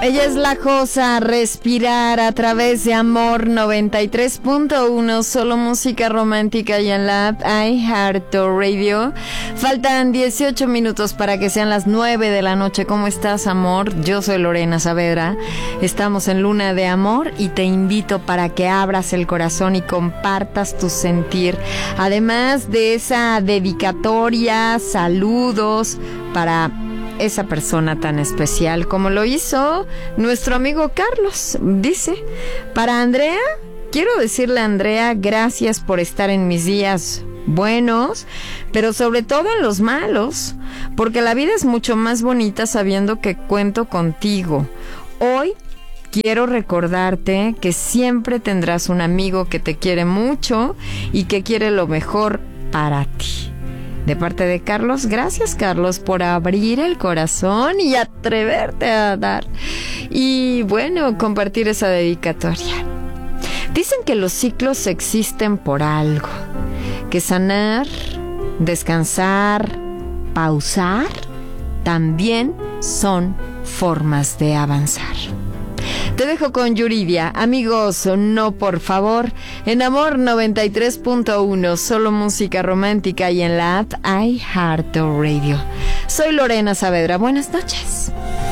Ella es la cosa, respirar a través de Amor 93.1, solo música romántica y en la app iHeartRadio. Faltan 18 minutos para que sean las 9 de la noche. ¿Cómo estás, amor? Yo soy Lorena Saavedra. Estamos en Luna de Amor y te invito para que abras el corazón y compartas tu sentir. Además de esa dedicatoria, saludos para esa persona tan especial como lo hizo nuestro amigo Carlos. Dice, para Andrea, quiero decirle a Andrea, gracias por estar en mis días buenos, pero sobre todo en los malos, porque la vida es mucho más bonita sabiendo que cuento contigo. Hoy quiero recordarte que siempre tendrás un amigo que te quiere mucho y que quiere lo mejor para ti. De parte de Carlos, gracias Carlos por abrir el corazón y atreverte a dar. Y bueno, compartir esa dedicatoria. Dicen que los ciclos existen por algo. Que sanar, descansar, pausar, también son formas de avanzar. Te dejo con Yuridia. Amigos, no, por favor. En Amor 93.1, solo música romántica y en la app iHeartRadio. Soy Lorena Saavedra. Buenas noches.